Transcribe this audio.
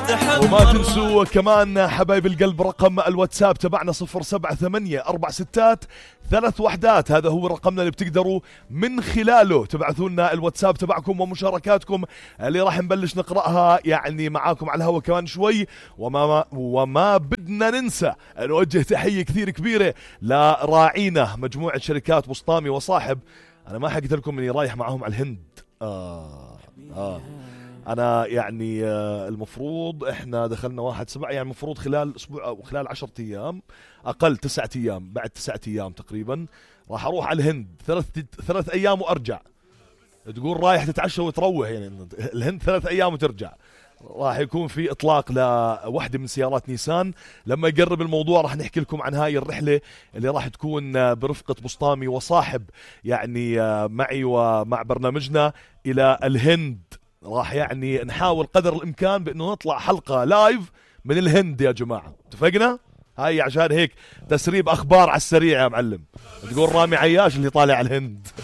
وما تنسوا كمان حبايب القلب رقم الواتساب تبعنا 078 4 6 3 1. هذا هو رقمنا اللي بتقدروا من خلاله تبعثوا لنا الواتساب تبعكم ومشاركاتكم اللي راح نبلش نقرأها يعني معاكم على الهواء كمان شوي. وما بدنا ننسى نوجه تحية كثير كبيرة لراعينا مجموعة شركات بسطامي وصاحب. أنا ما حكيت لكم إني رايح معاهم على الهند. أنا يعني المفروض إحنا دخلنا 1/7 يعني المفروض خلال أسبوع أو خلال 10 أيام أقل 9 أيام بعد 9 أيام تقريبا راح أروح على الهند 3 أيام وأرجع. تقول رايح تتعشى وتروح يعني الهند 3 أيام وترجع. راح يكون في إطلاق لوحدة من سيارات نيسان. لما يقرب الموضوع راح نحكي لكم عن هاي الرحلة اللي راح تكون برفقة بسطامي وصاحب يعني معي ومع برنامجنا إلى الهند. راح يعني نحاول قدر الإمكان بأنه نطلع حلقة لايف من الهند يا جماعة. اتفقنا؟ هاي عشان هيك تسريب أخبار على السريع يا معلم. تقول رامي عياش اللي طالع على الهند.